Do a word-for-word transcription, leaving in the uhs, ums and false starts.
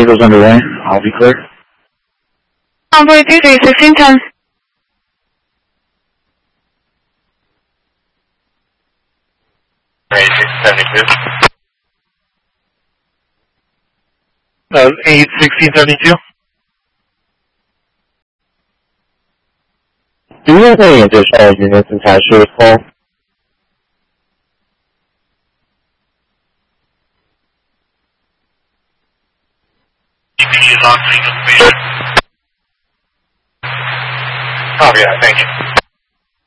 Vehicle's underway. I'll be clear. Convoy three three, sixteen ten. eight six seventy-two. Uh, eight sixteen seventy-two. Do you have any additional units attached to this call? E P is on scene with patient. Copy that, thank you.